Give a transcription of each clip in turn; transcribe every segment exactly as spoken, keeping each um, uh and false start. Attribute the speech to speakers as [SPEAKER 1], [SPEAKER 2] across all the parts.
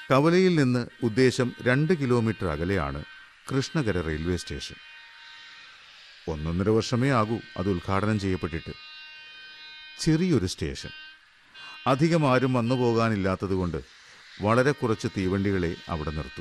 [SPEAKER 1] കവലയിൽ നിന്ന് ഉദ്ദേശം രണ്ട് കിലോമീറ്റർ അകലെയാണ് കൃഷ്ണകര റെയിൽവേ സ്റ്റേഷൻ. ഒന്നൊന്നര വർഷമേ ആകൂ അത് ഉദ്ഘാടനം ചെയ്യപ്പെട്ടിട്ട്. ചെറിയൊരു സ്റ്റേഷൻ, അധികം ആരും വന്നു പോകാനില്ലാത്തതുകൊണ്ട് വളരെ കുറച്ച് തീവണ്ടികളെ അവിടെ നിർത്തൂ.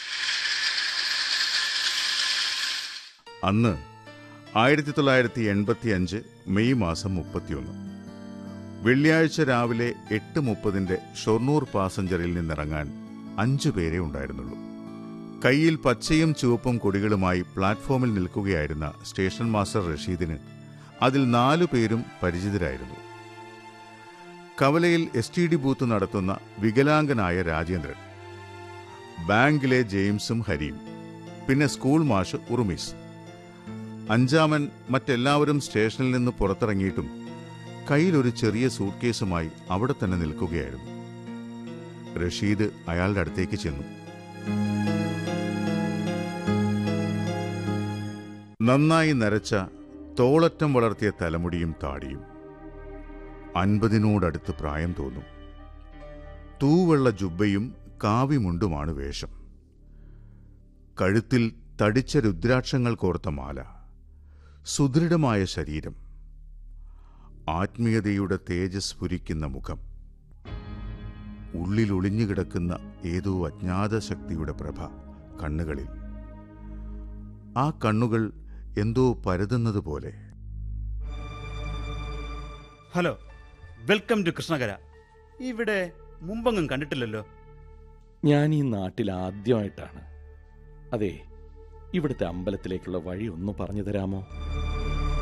[SPEAKER 1] അന്ന് ആയിരത്തി തൊള്ളായിരത്തി എൺപത്തി അഞ്ച് മെയ് മാസം മുപ്പത്തിയൊന്ന് വെള്ളിയാഴ്ച രാവിലെ എട്ട് മുപ്പതിൻ്റെ ഷൊർണൂർ പാസഞ്ചറിൽ നിന്നിറങ്ങാൻ അഞ്ചു പേരെ ഉണ്ടായിരുന്നുള്ളൂ. കയ്യിൽ പച്ചയും ചുവപ്പും കൊടികളുമായി പ്ലാറ്റ്ഫോമിൽ നിൽക്കുകയായിരുന്ന സ്റ്റേഷൻ മാസ്റ്റർ റഷീദിന് അതിൽ നാലു പേരും പരിചിതരായിരുന്നു. കവലയിൽ എസ് ടി ഡി ബൂത്ത് നടത്തുന്ന വികലാംഗനായ രാജേന്ദ്രൻ, ബാങ്കിലെ ജെയിംസും ഹരിയും, പിന്നെ സ്കൂൾ മാഷ് ഉറുമീസ്. അഞ്ചാമൻ മറ്റെല്ലാവരും സ്റ്റേഷനിൽ നിന്ന് പുറത്തിറങ്ങിയിട്ടും കയ്യിലൊരു ചെറിയ സൂട്ട്കേസുമായി അവിടെ തന്നെ നിൽക്കുകയായിരുന്നു. റഷീദ് അയാളുടെ അടുത്തേക്ക് ചെന്നു. നന്നായി നരച്ച തോളറ്റം വളർത്തിയ തലമുടിയും താടിയും, അൻപതിനോടടുത്ത് പ്രായം തോന്നും. തൂവെള്ള ജുബ്ബയും കാവിമുണ്ടുമാണ് വേഷം. കഴുത്തിൽ തടിച്ച രുദ്രാക്ഷങ്ങൾ കോർത്ത മാല, സുദൃഢമായ ശരീരം, ആത്മീയതയുടെ തേജസ് സ്ഫുരിക്കുന്ന മുഖം, ഉള്ളിൽ ഒളിഞ്ഞുകിടക്കുന്ന ഏതോ അജ്ഞാത ശക്തിയുടെ പ്രഭ കണ്ണുകളിൽ. ആ കണ്ണുകൾ എന്തോ പരതുന്നത് പോലെ.
[SPEAKER 2] Hello, welcome to കൃഷ്ണകര. ഇവിടെ മുമ്പെങ്ങും കണ്ടിട്ടില്ലല്ലോ.
[SPEAKER 3] ഞാൻ ഈ നാട്ടിൽ ആദ്യമായിട്ടാണ്. അതെ, ഇവിടുത്തെ അമ്പലത്തിലേക്കുള്ള വഴി ഒന്ന് പറഞ്ഞു തരാമോ?